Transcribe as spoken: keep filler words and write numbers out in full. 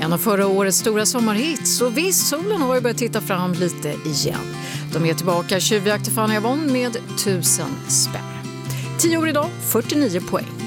En av förra årets stora sommarhits, och visst, solen har ju börjat titta fram lite igen. De är tillbaka, Tjuvjakt till Fanny Avon med tusen spänn. tio år idag, fyrtionio poäng.